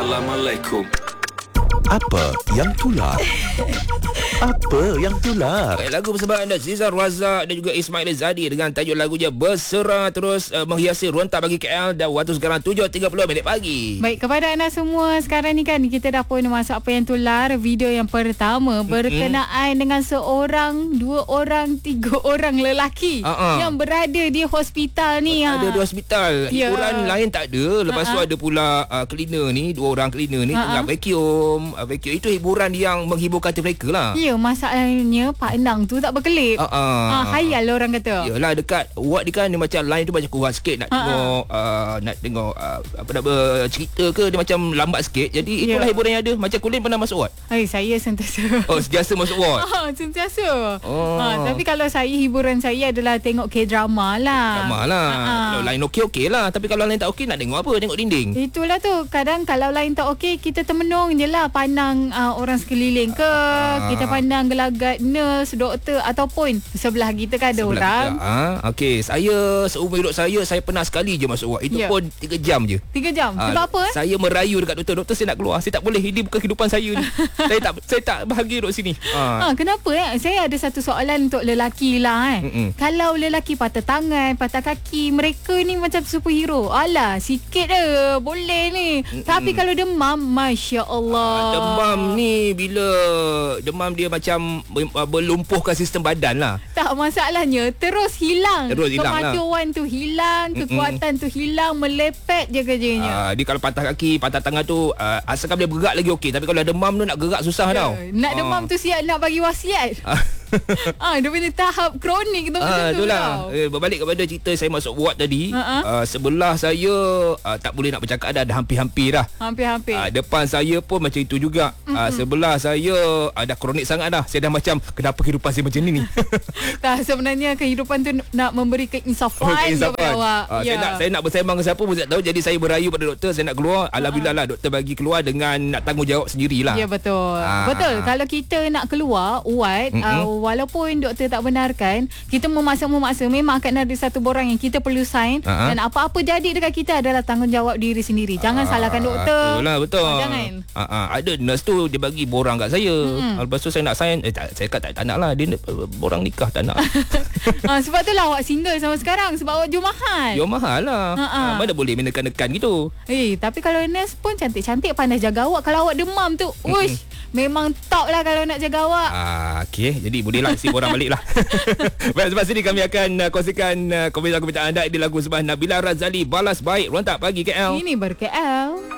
Assalamualaikum. Apa yang tular? Apa yang tular? Lagu persembahan Zizar Razak dan juga Ismail Zadi dengan tajuk lagunya Bersera terus menghiasi Rontak Pagi KL dan waktu sekarang 7.30 pagi. Baik, kepada anda semua, sekarang ni kan kita dah pun masuk apa yang tular. Video yang pertama berkenaan dengan seorang, dua orang, tiga orang lelaki yang berada di hospital ni. Ada di hospital. Hiburan lain tak ada. Lepas tu ada pula cleaner ni, dua orang cleaner ni tengah vacuum. Itu hiburan yang menghiburkan hati mereka lah. Ya, masalahnya Pak Enang tu tak berkelip. Khayal orang kata. Yalah, dekat ward ni kan dia macam line tu macam kurang sikit nak tengok apa nak bercerita ke, dia macam lambat sikit. Jadi itulah hiburan yang ada. Macam Kulin pernah masuk ward? Saya sentiasa. Sentiasa masuk ward. Sentiasa. Tapi kalau saya, hiburan saya adalah tengok K-drama lah. Drama lah. Kalau line okey lah. Tapi kalau line tak okey, nak tengok apa? Tengok dinding. Itulah tu. Kadang kalau line tak okey, kita termenung je lah. Pandang orang sekeliling ke, kita pandang gelagat nurse, doktor, ataupun sebelah kita kan ada orang. Okey, saya seumur hidup saya pernah sekali je masuk ward. Itu pun 3 jam je. 3 jam? Sebab apa? Saya merayu dekat doktor. Doktor, saya nak keluar. Saya tak boleh. Ini bukan kehidupan saya ni. saya tak bahagia duduk sini. Kenapa? Saya ada satu soalan untuk lelaki lah. Kalau lelaki patah tangan, patah kaki, mereka ni macam superhero. Alah, sikit je boleh ni. Tapi kalau demam, Masya Allah. Demam ni bila demam dia macam melumpuhkan sistem badan lah. Tak, masalahnya terus hilang. Kemajuan tu hilang, kekuatan tu hilang, melepet je kerjanya. Dia kalau patah kaki, patah tangan tu asalkan dia bergerak lagi okey. Tapi kalau demam tu nak gerak susah tau. Nak demam tu siap nak bagi wasiat. Dia punya tahap kronik tu macam tu itulah. Berbalik kepada cerita saya masuk ward tadi, sebelah saya tak boleh nak bercakap dah hampir-hampir dah. Hampir-hampir. Depan saya pun macam itu juga. Sebelah saya dah kronik sangat dah. Saya dah macam, kenapa kehidupan saya macam ni? Tak, sebenarnya kehidupan tu nak memberi keinsafan kepada awak. Saya nak bersembang ke siapa pun saya tak tahu. Jadi saya berayu pada doktor, saya nak keluar. Alhamdulillah lah, doktor bagi keluar dengan nak tanggungjawab sendirilah. Ya, betul. Betul. Kalau kita nak keluar ward, walaupun doktor tak benarkan, kita memaksa memang akan ada satu borang yang kita perlu sign. Dan apa-apa jadi dekat kita adalah tanggungjawab diri sendiri. Jangan salahkan doktor. Itulah, betul. Jangan. Ada nurse tu dia bagi borang kat saya. Lepas tu saya nak sign, saya kata tak nak lah, dia borang nikah tak nak. Sebab tu lah awak single sampai sekarang, sebab awak jual mahal. Jual mahal lah. Mana boleh menekan-nekan gitu. Tapi kalau nurse pun cantik-cantik, pandai jaga awak. Kalau awak demam tu, memang top lah kalau nak jaga awak. Okey, jadi bolehlah isi borang balik lah. Baik, sebab sini kami akan kongsikan komentar anda di lagu sebab Nabila Razali, Balas Baik, Rontak Pagi KL. Ini ber-KL.